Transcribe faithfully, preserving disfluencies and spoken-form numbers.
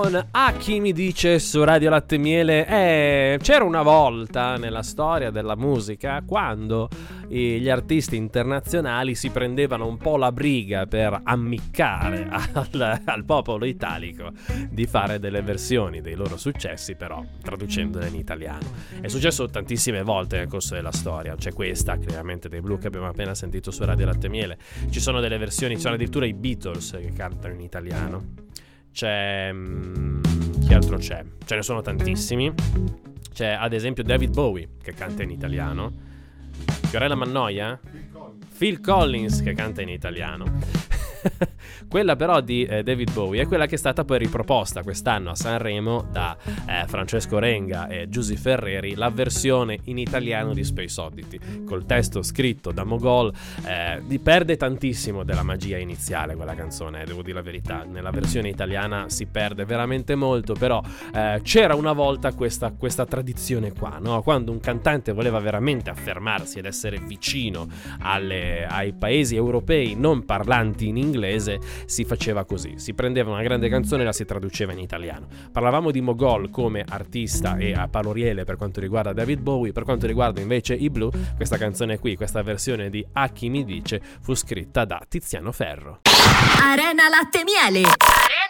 A chi mi dice su Radio Latte e Miele, eh, c'era una volta nella storia della musica quando eh, gli artisti internazionali si prendevano un po' la briga per ammiccare al, al popolo italico di fare delle versioni dei loro successi, però traducendole in italiano. È successo tantissime volte nel corso della storia. C'è questa, chiaramente, dei Blue che abbiamo appena sentito su Radio Latte e Miele. Ci sono delle versioni, ci sono addirittura i Beatles che cantano in italiano. C'è... chi altro c'è? Ce ne sono tantissimi. C'è ad esempio David Bowie che canta in italiano. Fiorella Mannoia? Phil Collins, Phil Collins che canta in italiano. Quella però di eh, David Bowie è quella che è stata poi riproposta quest'anno a Sanremo da eh, Francesco Renga e Giusy Ferreri, la versione in italiano di Space Oddity, col testo scritto da Mogol. Eh, perde tantissimo della magia iniziale quella canzone, eh, devo dire la verità. Nella versione italiana si perde veramente molto, però eh, c'era una volta questa, questa tradizione qua, no? Quando un cantante voleva veramente affermarsi ed essere vicino alle, ai paesi europei non parlanti in inglese, si faceva così, si prendeva una grande canzone e la si traduceva in italiano. Parlavamo di Mogol come artista e a paroliere per quanto riguarda David Bowie. Per quanto riguarda invece i Blue, questa canzone qui, questa versione di A chi mi dice, fu scritta da Tiziano Ferro. Arena Latte e Miele.